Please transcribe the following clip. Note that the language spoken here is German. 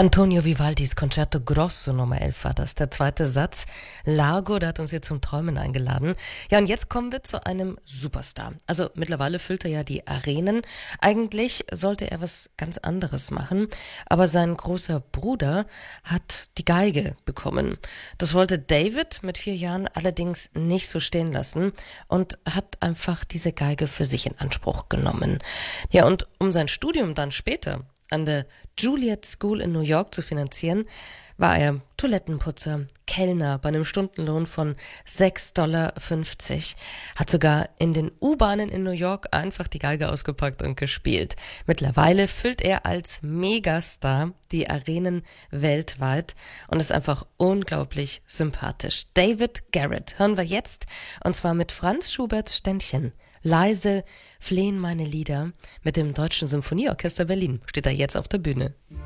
Antonio Vivaldis Concerto Grosso Nummer 11 war das, der zweite Satz. Largo, der hat uns hier zum Träumen eingeladen. Ja, und jetzt kommen wir zu einem Superstar. Also mittlerweile füllt er ja die Arenen. Eigentlich sollte er was ganz anderes machen, aber sein großer Bruder hat die Geige bekommen. Das wollte David mit 4 Jahren allerdings nicht so stehen lassen und hat einfach diese Geige für sich in Anspruch genommen. Ja, und um sein Studium dann später an der Juilliard School in New York zu finanzieren, war er Toilettenputzer, Kellner bei einem Stundenlohn von $6,50, hat sogar in den U-Bahnen in New York einfach die Geige ausgepackt und gespielt. Mittlerweile füllt er als Megastar die Arenen weltweit und ist einfach unglaublich sympathisch. David Garrett hören wir jetzt, und zwar mit Franz Schuberts Ständchen. Leise flehen meine Lieder mit dem Deutschen Symphonieorchester Berlin. Steht er jetzt auf der Bühne.